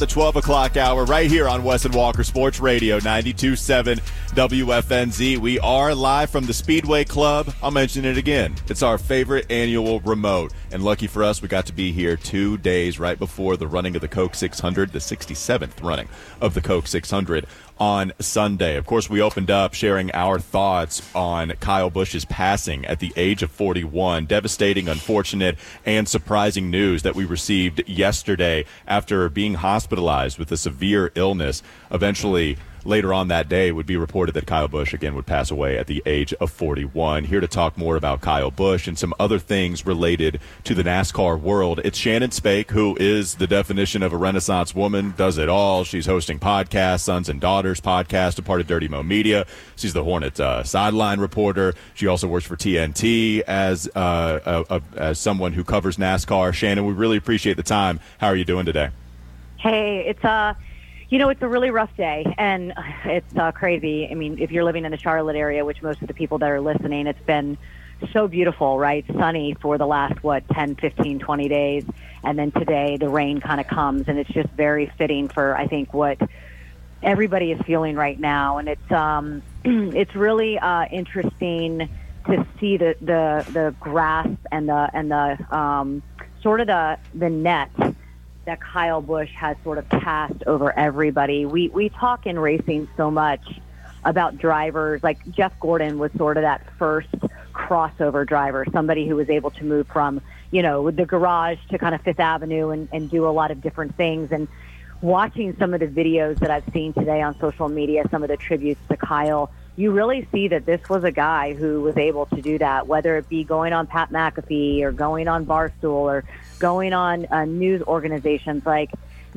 The 12 o'clock hour right here on Wes and Walker Sports Radio 92.7 WFNZ. We are live from the Speedway Club. I'll mention it again. It's our favorite annual remote. And lucky for us, we got to be here 2 days right before the running of the Coke 600, the 67th running of the Coke 600 on Sunday. Of course, we opened up sharing our thoughts on Kyle Busch's passing at the age of 41. Devastating, unfortunate, and surprising news that we received yesterday after being hospitalized with a severe illness. Eventually, later on that day, it would be reported that Kyle Busch again would pass away at the age of 41. Here to talk more about Kyle Busch and some other things related to the NASCAR world, it's Shannon Spake, who is the definition of a Renaissance woman, does it all. She's hosting podcasts, Sons and Daughters podcast, a part of Dirty Mo Media. She's the Hornets sideline reporter. She also works for TNT as someone who covers NASCAR. Shannon, we really appreciate the time. How are you doing today? Hey, it's a really rough day, and it's crazy. I mean, if you're living in the Charlotte area, which most of the people that are listening, it's been so beautiful, right? Sunny for the last, 10, 15, 20 days. And then today the rain kind of comes, and it's just very fitting for, I think, what everybody is feeling right now. And it's really interesting to see the grasp and the sort of the net that Kyle Busch has sort of cast over everybody. We talk in racing so much about drivers, like Jeff Gordon was sort of that first crossover driver, somebody who was able to move from, the garage to kind of Fifth Avenue and do a lot of different things. And watching some of the videos that I've seen today on social media, some of the tributes to Kyle, you really see that this was a guy who was able to do that, whether it be going on Pat McAfee or going on Barstool or going on news organizations. Like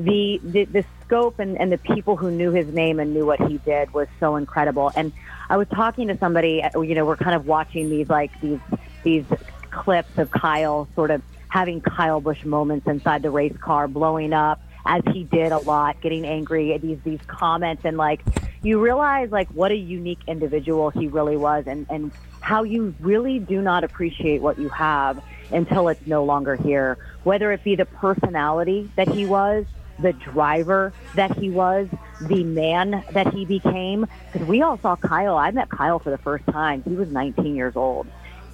the scope and the people who knew his name and knew what he did was so incredible. And I was talking to somebody, we're kind of watching these clips of Kyle sort of having Kyle Busch moments inside the race car, blowing up as he did a lot, getting angry at these comments, and you realize what a unique individual he really was, and how you really do not appreciate what you have until it's no longer here, whether it be the personality that he was, the driver that he was, the man that he became. Because we all saw Kyle. I met Kyle for the first time. He was 19 years old.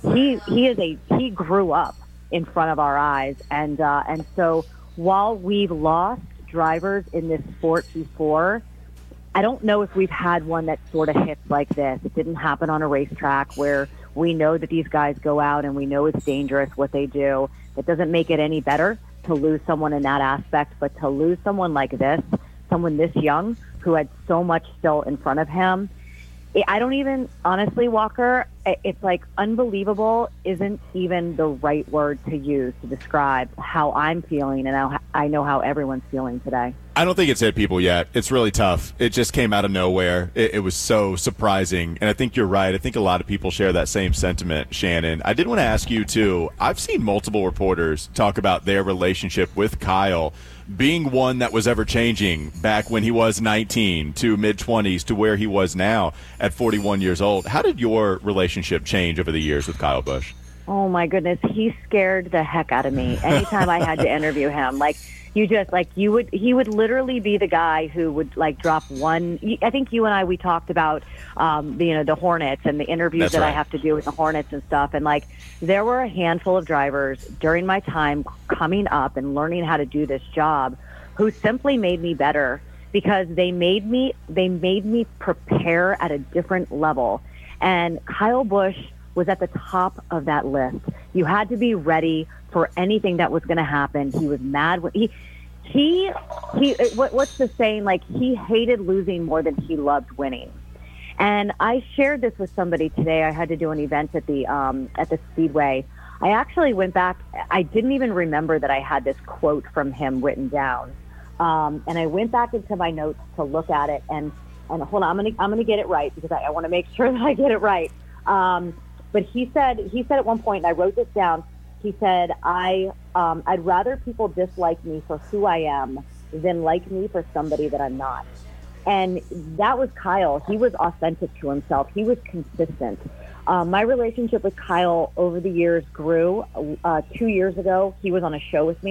He grew up in front of our eyes, and so while we've lost drivers in this sport before, I don't know if we've had one that sort of hits like this. It didn't happen on a racetrack where we know that these guys go out and we know it's dangerous what they do. It doesn't make it any better to lose someone in that aspect, but to lose someone like this, someone this young who had so much still in front of him, I don't even, honestly, Walker, it's unbelievable isn't even the right word to use to describe how I'm feeling and how I know how everyone's feeling today. I don't think it's hit people yet. It's really tough. It just came out of nowhere. It was so surprising. And I think you're right. I think a lot of people share that same sentiment, Shannon. I did want to ask you, too. I've seen multiple reporters talk about their relationship with Kyle being one that was ever changing back when he was 19 to mid-20s to where he was now at 41 years old. How did your relationship change over the years with Kyle Busch? Oh, my goodness. He scared the heck out of me anytime I had to interview him. He would literally be the guy who would drop one. I think you and I, we talked about, the Hornets and the interviews I have to do with the Hornets and stuff. And there were a handful of drivers during my time coming up and learning how to do this job who simply made me better because they made me prepare at a different level. And Kyle Busch was at the top of that list. You had to be ready for anything that was going to happen. He was mad when he what's the saying? He hated losing more than he loved winning. And I shared this with somebody today. I had to do an event at the Speedway. I actually went back. I didn't even remember that I had this quote from him written down. And I went back into my notes to look at it. And hold on, I'm gonna get it right because I want to make sure that I get it right. But he said at one point, and I wrote this down. He said, I'd rather people dislike me for who I am than like me for somebody that I'm not. And that was Kyle. He was authentic to himself. He was consistent. My relationship with Kyle over the years grew. 2 years ago, he was on a show with me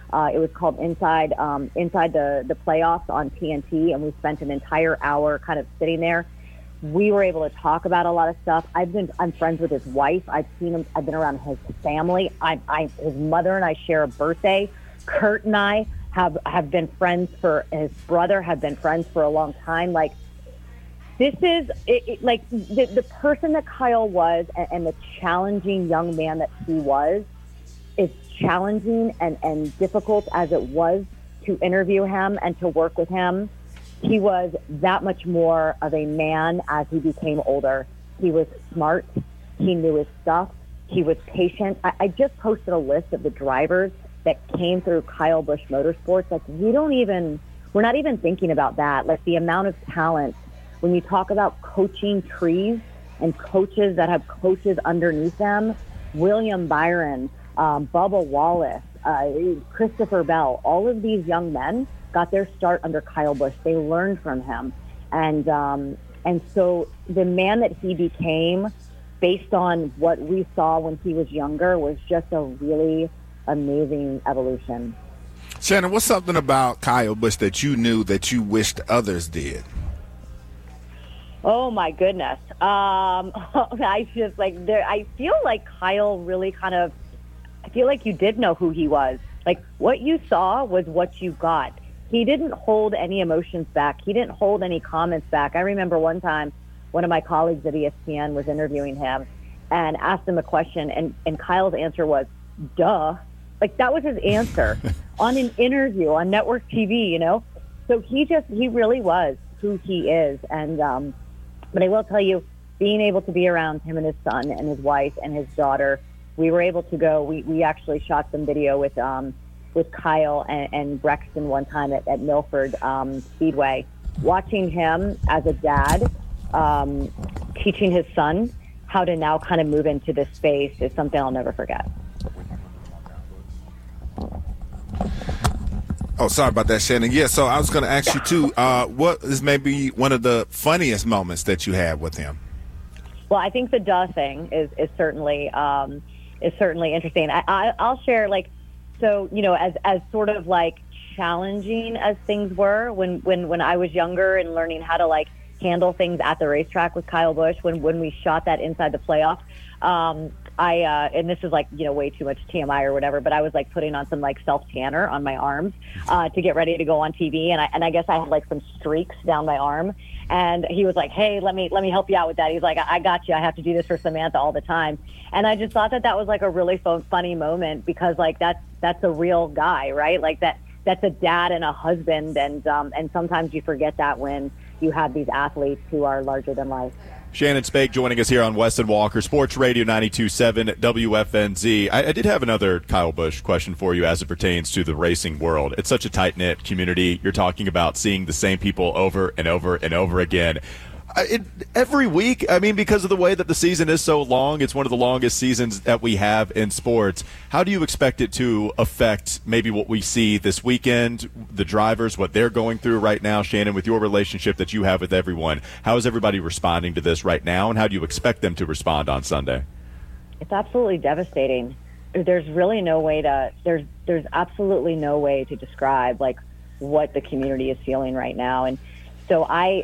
It was called Inside the Playoffs on TNT, and we spent an entire hour kind of sitting there. We were able to talk about a lot of stuff. I'm friends with his wife. I've seen him. I've been around his family. His mother and I share a birthday. Kurt and I have been friends his brother have been friends for a long time. Like, this is like the person that Kyle was and the challenging young man that he was, is challenging and difficult as it was to interview him and to work with him. He was that much more of a man as he became older. He was smart. He knew his stuff. He was patient. I just posted a list of the drivers that came through Kyle Busch Motorsports. Like, we're not even thinking about that. Like, the amount of talent, when you talk about coaching trees and coaches that have coaches underneath them, William Byron, Bubba Wallace, Christopher Bell, all of these young men got their start under Kyle Busch. They learned from him. And so the man that he became, based on what we saw when he was younger, was just a really amazing evolution. Shannon, what's something about Kyle Busch that you knew that you wished others did? Oh my goodness. I feel like Kyle really I feel like you did know who he was. Like, what you saw was what you got. He didn't hold any emotions back. He didn't hold any comments back. I remember one time one of my colleagues at ESPN was interviewing him and asked him a question, and Kyle's answer was, duh. Like, that was his answer on an interview on network TV, you know? So he really was who he is. And, but I will tell you, being able to be around him and his son and his wife and his daughter, we were able to go, we actually shot some video with Kyle and Brexton one time at Milford Speedway. Watching him as a dad, teaching his son how to now kind of move into this space is something I'll never forget. Oh, sorry about that, Shannon. Yeah, so I was going to ask you, too, what is maybe one of the funniest moments that you had with him? Well, I think the duh thing is certainly interesting. I'll share, like, so, you know, as sort of like challenging as things were when I was younger and learning how to like handle things at the racetrack with Kyle Busch, when we shot that Inside the Playoffs, and this is like, you know, way too much TMI or whatever, but I was like putting on some like self tanner on my arms to get ready to go on TV, and I guess I had like some streaks down my arm, and he was like, hey, let me help you out with that. He's like, I got you. I have to do this for Samantha all the time. And I just thought that was like a really funny moment, because like that's a real guy, right? Like that's a dad and a husband, and sometimes you forget that when you have these athletes who are larger than life. Shannon Spake joining us here on Wes and Walker, Sports Radio 92.7 WFNZ. I did have another Kyle Busch question for you as it pertains to the racing world. It's such a tight-knit community. You're talking about seeing the same people over and over and over again. Every week, I mean, because of the way that the season is so long, it's one of the longest seasons that we have in sports. How do you expect it to affect maybe what we see this weekend, the drivers, what they're going through right now? Shannon, with your relationship that you have with everyone, how is everybody responding to this right now, and how do you expect them to respond on Sunday? It's absolutely devastating. There's really no way there's absolutely no way to describe like what the community is feeling right now. And so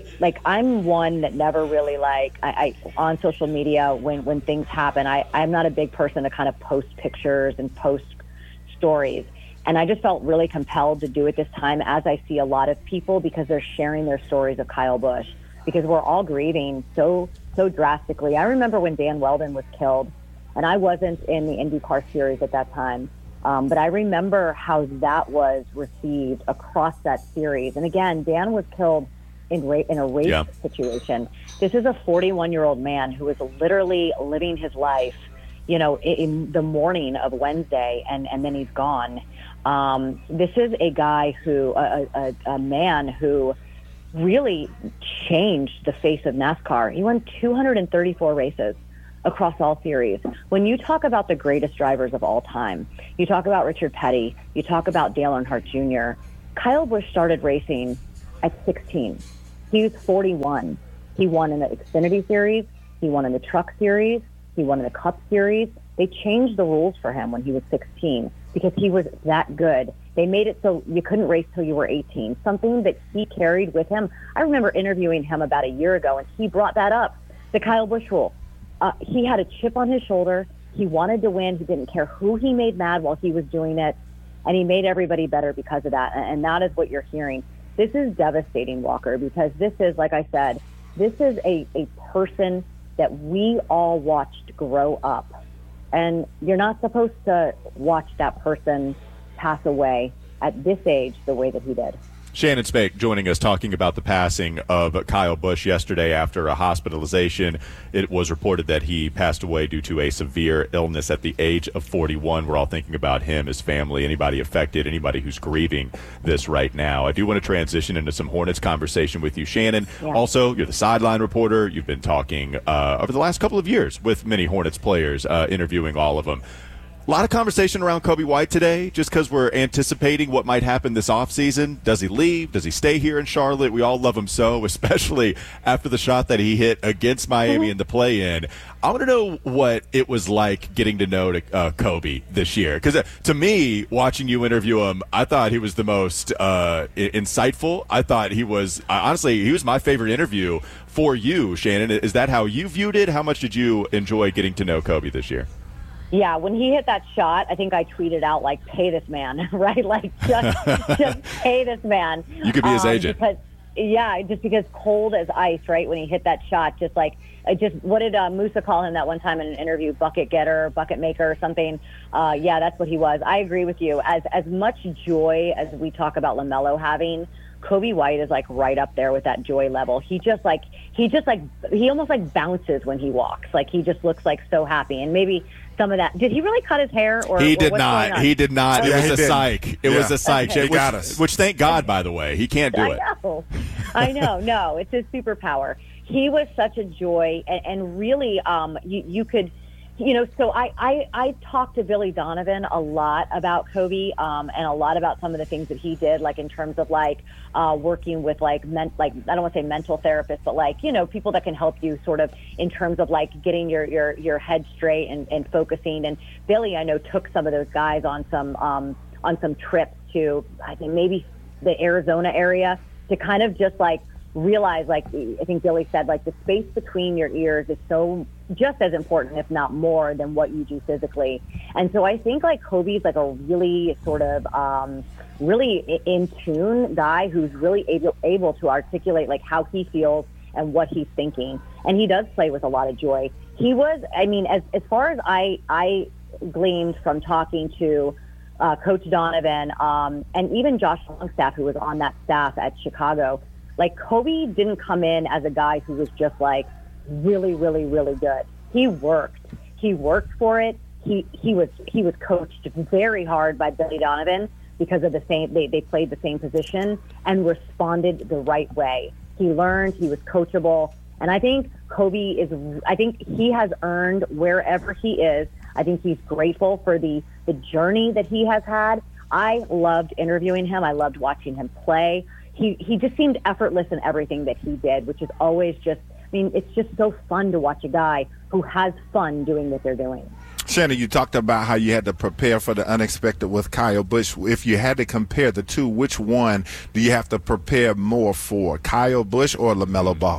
I'm one that never really I on social media when things happen, I'm not a big person to kind of post pictures and post stories. And I just felt really compelled to do it this time, as I see a lot of people, because they're sharing their stories of Kyle Busch, because we're all grieving so drastically. I remember when Dan Weldon was killed, and I wasn't in the IndyCar series at that time. But I remember how that was received across that series. And again, Dan was killed in a race situation. This is a 41-year-old man who is literally living his life, you know, in the morning of Wednesday, and then he's gone. This is a guy who, a man who really changed the face of NASCAR. He won 234 races across all series. When you talk about the greatest drivers of all time, you talk about Richard Petty, you talk about Dale Earnhardt Jr., Kyle Busch started racing at 16. He was 41. He won in the Xfinity Series. He won in the Truck Series. He won in the Cup Series. They changed the rules for him when he was 16 because he was that good. They made it so you couldn't race till you were 18, something that he carried with him. I remember interviewing him about a year ago, and he brought that up, the Kyle Busch rule. He had a chip on his shoulder. He wanted to win. He didn't care who he made mad while he was doing it, and he made everybody better because of that, and that is what you're hearing. This is devastating, Walker, because this is, like I said, this is a person that we all watched grow up. And you're not supposed to watch that person pass away at this age the way that he did. Shannon Spake joining us, talking about the passing of Kyle Busch yesterday after a hospitalization. It was reported that he passed away due to a severe illness at the age of 41. We're all thinking about him, his family, anybody affected, anybody who's grieving this right now. I do want to transition into some Hornets conversation with you, Shannon. Yeah. Also, you're the sideline reporter. You've been talking over the last couple of years with many Hornets players, interviewing all of them. A lot of conversation around Coby White today, just because we're anticipating what might happen this offseason. Does he leave? Does he stay here in Charlotte? We all love him so, especially after the shot that he hit against Miami in the play-in. I want to know what it was like getting to know Coby this year. Because to me, watching you interview him, I thought he was the most insightful. I thought he was, honestly, he was my favorite interview for you, Shannon. Is that how you viewed it? How much did you enjoy getting to know Coby this year? Yeah, when he hit that shot, I think I tweeted out, like, pay this man, right? Like, just pay this man. You could be his agent. Just because cold as ice, right, when he hit that shot, what did Musa call him that one time in an interview? Bucket getter, bucket maker or something. Yeah, that's what he was. I agree with you. As much joy as we talk about LaMelo having, Coby White is like right up there with that joy level. He almost like bounces when he walks. Like he just looks like so happy. And maybe some of that. Did he really cut his hair? He did not. He did not. Yeah, it was a psych. It was a psych. Okay. He got us. Which thank God, by the way, he can't do it. I know. No, it's his superpower. He was such a joy, and really, you could. So I talked to Billy Donovan a lot about Coby, and a lot about some of the things that he did, like in terms of working with I don't want to say mental therapists, but people that can help you sort of in terms of getting your head straight and focusing. And Billy, I know, took some of those guys on some trips to, I think, maybe the Arizona area to kind of just realize, I think Billy said, the space between your ears is so just as important, if not more, than what you do physically. And so I think Coby's a really sort of really in tune guy who's really able to articulate how he feels and what he's thinking. And he does play with a lot of joy. He was, as far as I gleaned from talking to Coach Donovan and even Josh Longstaff, who was on that staff at Chicago, Coby didn't come in as a guy who was just really, really, really good. He worked for it. He was coached very hard by Billy Donovan because of the same, they played the same position and responded the right way. He learned, he was coachable. And I think I think he has earned wherever he is. I think he's grateful for the journey that he has had. I loved interviewing him. I loved watching him play. He just seemed effortless in everything that he did, which is always just, it's just so fun to watch a guy who has fun doing what they're doing. Shannon, you talked about how you had to prepare for the unexpected with Kyle Busch. If you had to compare the two, which one do you have to prepare more for, Kyle Busch or LaMelo Ball?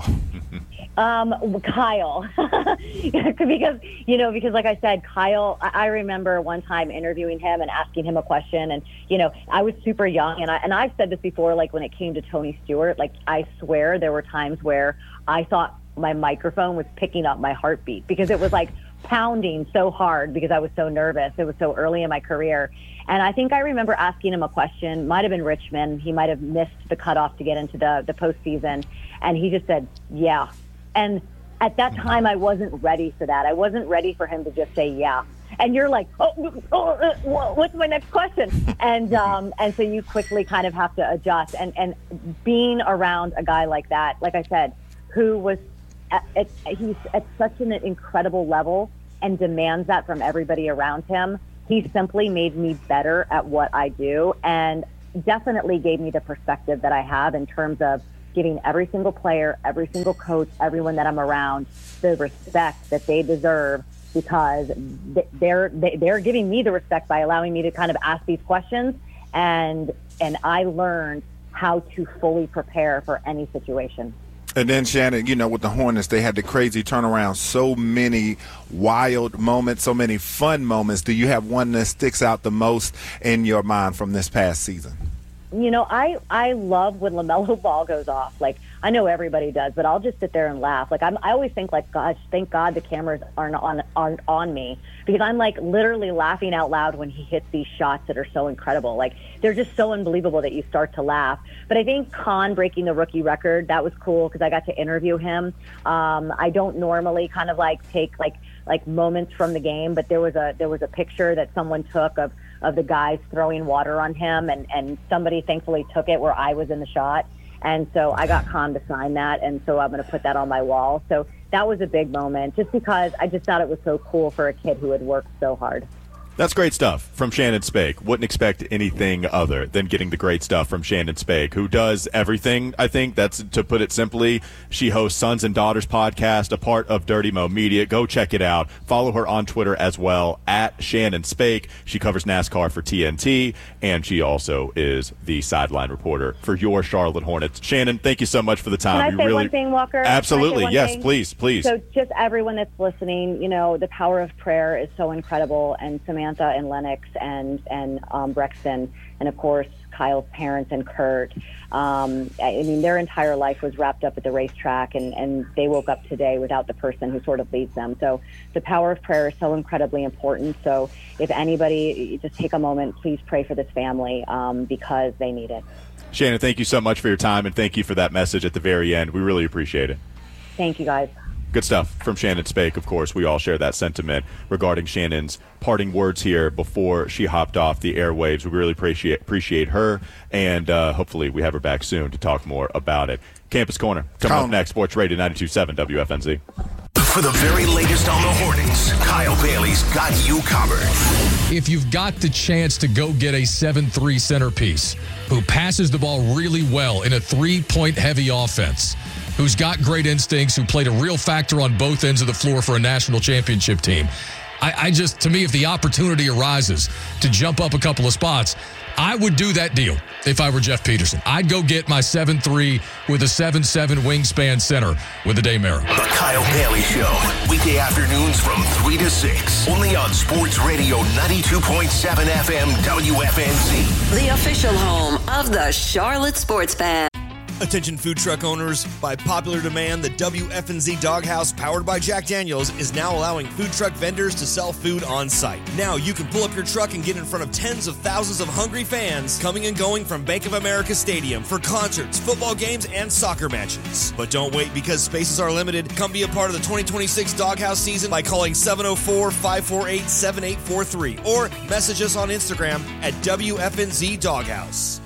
Kyle, because like I said, Kyle, I remember one time interviewing him and asking him a question, and, I was super young, and I've said this before, when it came to Tony Stewart, I swear there were times where I thought my microphone was picking up my heartbeat because it was pounding so hard because I was so nervous. It was so early in my career. And I think I remember asking him a question, might have been Richmond. He might have missed the cutoff to get into the postseason. And he just said, yeah. And at that time, I wasn't ready for that. I wasn't ready for him to just say, yeah. And you're like, what's my next question? And so you quickly kind of have to adjust. And being around a guy like that, like I said, who was, he's at such an incredible level and demands that from everybody around him. He simply made me better at what I do and definitely gave me the perspective that I have in terms of giving every single player, every single coach, everyone that I'm around the respect that they deserve, because they're giving me the respect by allowing me to kind of ask these questions and I learned how to fully prepare for any situation. And then, Shannon, with the Hornets, they had the crazy turnaround, so many wild moments, so many fun moments. Do you have one that sticks out the most in your mind from this past season? I love when LaMelo Ball goes off. Like, I know everybody does, but I'll just sit there and laugh. Like, I always think, like, gosh, thank God the cameras aren't on me, because I'm, like, literally laughing out loud when he hits these shots that are so incredible. Like, they're just so unbelievable that you start to laugh. But I think Khan breaking the rookie record, that was cool because I got to interview him. I don't normally kind of, like, take, like moments from the game, but there was a picture that someone took of the guys throwing water on him, and somebody thankfully took it where I was in the shot. And so I got Khan to sign that, and so I'm going to put that on my wall. So that was a big moment, just because I just thought it was so cool for a kid who had worked so hard. That's great stuff from Shannon Spake. Wouldn't expect anything other than getting the great stuff from Shannon Spake, who does everything, I think. That's, to put it simply. She hosts Sons and Daughters podcast, a part of Dirty Mo Media. Go check it out. Follow her on Twitter as well, at Shannon Spake. She covers NASCAR for TNT, and she also is the sideline reporter for your Charlotte Hornets. Shannon, thank you so much for the time. Can I say one thing, Walker? Absolutely. Yes, please. So just everyone that's listening, the power of prayer is so incredible, and Samantha and Lennox and Brexton, and of course Kyle's parents and Kurt. I mean, their entire life was wrapped up at the racetrack, and they woke up today without the person who sort of leads them. So the power of prayer is so incredibly important. So if anybody, just take a moment, please pray for this family because they need it. Shannon, thank you so much for your time, and thank you for that message at the very end. We really appreciate it. Thank you, guys. Good stuff from Shannon Spake. Of course, we all share that sentiment regarding Shannon's parting words here before she hopped off the airwaves. We really appreciate her, and hopefully we have her back soon to talk more about it. Campus Corner coming up next. Sports Radio 92.7 WFNZ. For the very latest on the Hornets, Kyle Bailey's got you covered. If you've got the chance to go get a 7'3" centerpiece who passes the ball really well in a three-point heavy offense, who's got great instincts, who played a real factor on both ends of the floor for a national championship team, to me, if the opportunity arises to jump up a couple of spots, I would do that deal if I were Jeff Peterson. I'd go get my 7'3" with a 7'7" wingspan center with Ade Mara. The Kyle Bailey Show, weekday afternoons from 3 to 6, only on Sports Radio 92.7 FM WFNZ. The official home of the Charlotte Sports Fan. Attention food truck owners, by popular demand, the WFNZ Doghouse, powered by Jack Daniels, is now allowing food truck vendors to sell food on site. Now you can pull up your truck and get in front of tens of thousands of hungry fans coming and going from Bank of America Stadium for concerts, football games, and soccer matches. But don't wait, because spaces are limited. Come be a part of the 2026 Doghouse season by calling 704-548-7843 or message us on Instagram at WFNZ Doghouse.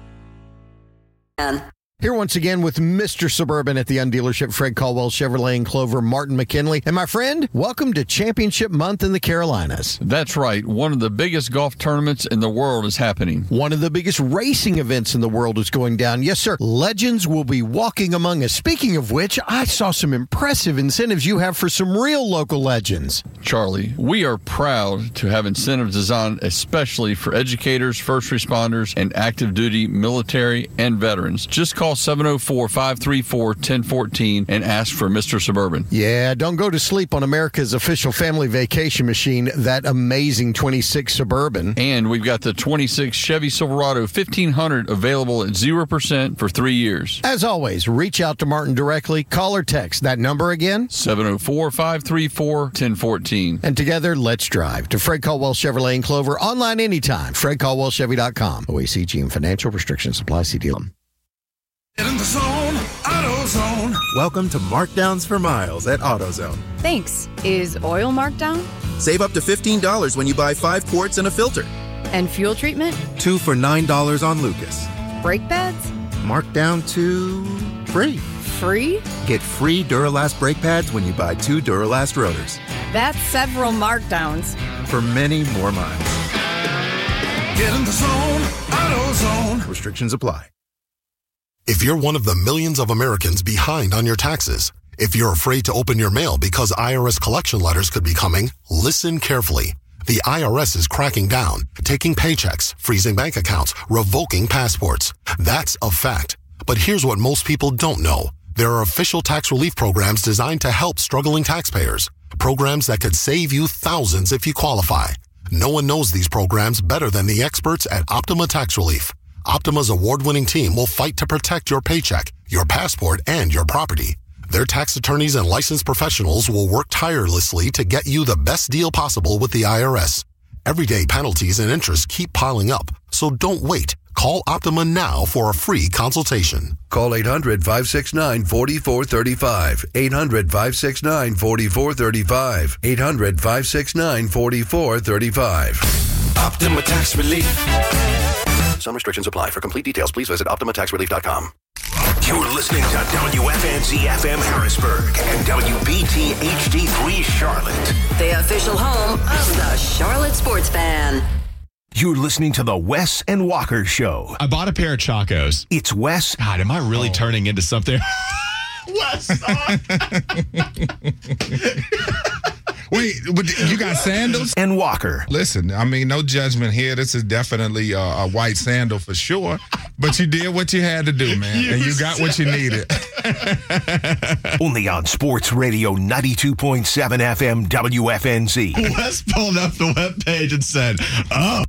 Here once again with Mr. Suburban at the Undealership, Fred Caldwell Chevrolet in Clover, Martin McKinley. And my friend, welcome to Championship Month in the Carolinas. That's right. One of the biggest golf tournaments in the world is happening. One of the biggest racing events in the world is going down. Yes, sir. Legends will be walking among us. Speaking of which, I saw some impressive incentives you have for some real local legends. Charlie, we are proud to have incentives designed especially for educators, first responders, and active duty military and veterans. Just call 704-534-1014 and ask for Mr. Suburban. Yeah, don't go to sleep on America's official family vacation machine, that amazing 26 Suburban. And we've got the 26 Chevy Silverado 1500 available at 0% for 3 years. As always, reach out to Martin directly. Call or text that number again, 704-534-1014. And together, let's drive to Fred Caldwell Chevrolet in Clover. Online anytime, FredCaldwellChevy.com. OACG and financial restrictions apply. See deal. Get in the zone, AutoZone. Welcome to Markdowns for Miles at AutoZone. Thanks. Is oil marked down? Save up to $15 when you buy 5 quarts and a filter. And fuel treatment? 2 for $9 on Lucas. Brake pads? Marked down to free. Free? Get free Duralast brake pads when you buy 2 Duralast rotors. That's several markdowns. For many more miles. Get in the zone, AutoZone. Restrictions apply. If you're one of the millions of Americans behind on your taxes, if you're afraid to open your mail because IRS collection letters could be coming, listen carefully. The IRS is cracking down, taking paychecks, freezing bank accounts, revoking passports. That's a fact. But here's what most people don't know. There are official tax relief programs designed to help struggling taxpayers. Programs that could save you thousands if you qualify. No one knows these programs better than the experts at Optima Tax Relief. Optima's award-winning team will fight to protect your paycheck, your passport, and your property. Their tax attorneys and licensed professionals will work tirelessly to get you the best deal possible with the IRS. Everyday penalties and interest keep piling up, so don't wait. Call Optima now for a free consultation. Call 800-569-4435. 800-569-4435. 800-569-4435. Optima Tax Relief. Some restrictions apply. For complete details, please visit OptimaTaxRelief.com. You're listening to WFNZ FM Harrisburg and WBT HD3 Charlotte. The official home of the Charlotte Sports Fan. You're listening to the Wes and Walker Show. I bought a pair of Chacos. It's Wes. God, am I really turning into something? Wes. Wait, you got sandals? And Walker. Listen, I mean, no judgment here. This is definitely a white sandal for sure. But you did what you had to do, man. And you got what you needed. Only on Sports Radio 92.7 FM WFNZ. Wes pulled up the webpage and said, oh.